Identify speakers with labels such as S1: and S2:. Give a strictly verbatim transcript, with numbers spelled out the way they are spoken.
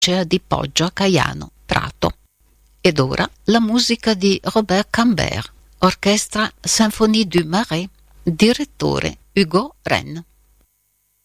S1: di Poggio a Caiano, Prato. Ed ora la musica di Robert Cambert, Orchestra Symphonie du Marais, direttore Hugo Rennes.